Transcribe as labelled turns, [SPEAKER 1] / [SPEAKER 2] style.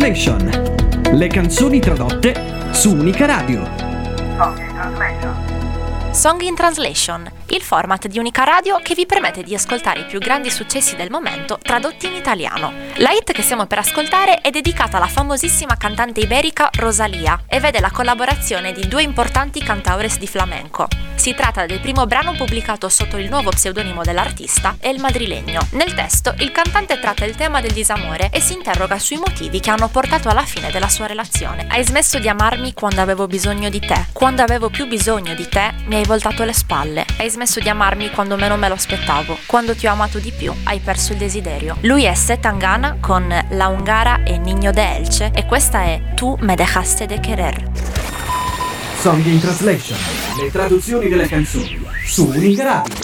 [SPEAKER 1] Translation. Le canzoni tradotte su Unica Radio.
[SPEAKER 2] Song in Translation, il format di Unica Radio che vi permette di ascoltare i più grandi successi del momento tradotti in italiano. La hit che stiamo per ascoltare è dedicata alla famosissima cantante iberica Rosalía e vede la collaborazione di due importanti cantaores di flamenco. Si tratta del primo brano pubblicato sotto il nuovo pseudonimo dell'artista, El Madrileño. Nel testo, il cantante tratta il tema del disamore e si interroga sui motivi che hanno portato alla fine della sua relazione. Hai smesso di amarmi quando avevo bisogno di te. Quando avevo più bisogno di te, mi hai voltato le spalle. Hai smesso di amarmi quando meno me lo aspettavo. Quando ti ho amato di più, hai perso il desiderio. Lui è C. Tangana con La Húngara e Niño de Elche e questa è Tu me dejaste de querer.
[SPEAKER 1] Song in Translation. Le traduzioni delle canzoni su Unica Radio.